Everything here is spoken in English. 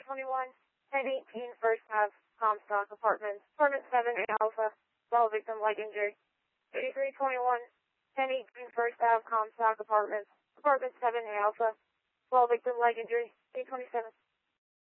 21, 1018 First Ave, Comstock Apartments, Apartment 7 Alpha, 12 victim leg injury. 8321, 1018 First Ave, Comstock Apartments, Apartment 7 Alpha, 12 victim leg injury. 827.